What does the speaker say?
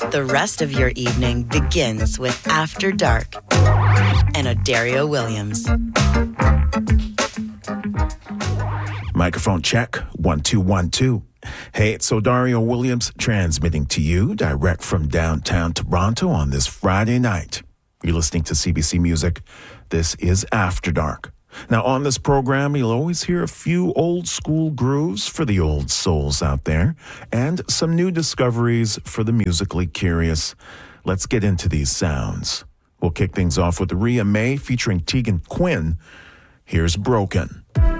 The rest of your evening begins with After Dark and Odario Williams. Microphone check, 1 2 1 2. Hey, it's Odario Williams transmitting to you direct from downtown Toronto on this Friday night. You're listening to CBC Music. This is After Dark. Now, on this program, you'll always hear a few old school grooves for the old souls out there and some new discoveries for the musically curious. Let's get into these sounds. We'll kick things off with Ria May featuring Tegan Quinn. Here's Broken.